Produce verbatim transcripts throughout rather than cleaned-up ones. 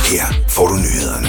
Her får du nyhederne.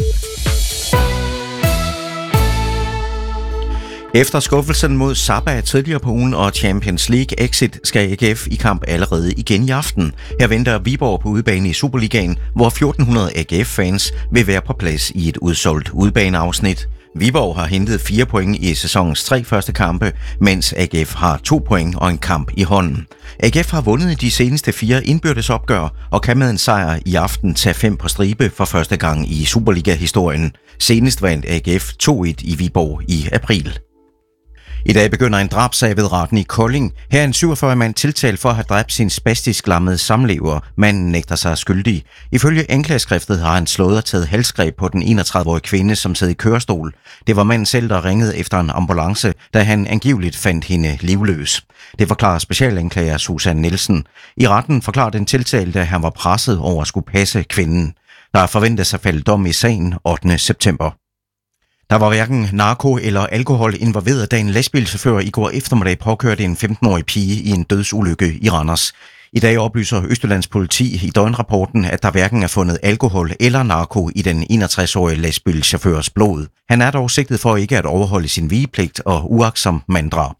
Efter skuffelsen mod Sabah tidligere på ugen og Champions League exit skal A G F i kamp allerede igen i aften. Her venter Viborg på udebane i Superligaen, hvor fjorten hundrede A G F-fans vil være på plads i et udsolgt udebaneafsnit. Viborg har hentet fire point i sæsonens tre første kampe, mens A G F har to point og en kamp i hånden. A G F har vundet de seneste fire indbyrdes opgør og kan med en sejr i aften tage fem på stribe for første gang i Superliga-historien. Senest vandt A G F to et i Viborg i april. I dag begynder en drabsag ved retten i Kolding. Her er en syvogfyrre mand tiltalt for at have dræbt sin spastisk lammede samlever. Manden nægter sig skyldig. Ifølge anklageskriftet har han slået og taget halsgreb på den enogtredive-årige kvinde, som sad i kørestol. Det var manden selv, der ringede efter en ambulance, da han angiveligt fandt hende livløs. Det forklarer specialanklager Susan Nielsen. I retten forklarer den tiltalte, at han var presset over at skulle passe kvinden. Der forventes at falde dom i sagen ottende september. Der var hverken narko eller alkohol involveret, da en lastbilchauffør i går eftermiddag påkørte en femten-årig pige i en dødsulykke i Randers. I dag oplyser Østjyllands politi i døgnrapporten, at der hverken er fundet alkohol eller narko i den enogtres-årige lastbilchaufførs blod. Han er dog sigtet for ikke at overholde sin vigepligt og uagtsom manddrab.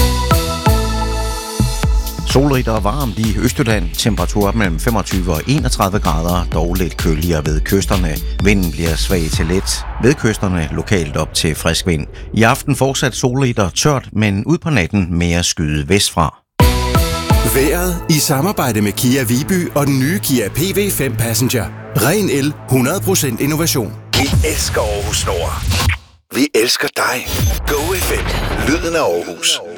Solrigt og varmt i Østjylland. Temperatur mellem femogtyve og enogtredive grader, dog lidt køligere ved kysterne. Vinden bliver svag til let. Ved kysterne lokalt op til frisk vind. I aften fortsat solrigt og tørt, men ud på natten mere skyde vestfra. Vejret i samarbejde med Kia Viby og den nye Kia P V fem Passenger. Ren el, hundrede procent innovation. Vi elsker Aarhus Nord. Vi elsker dig. Go F M. Lyden af Aarhus.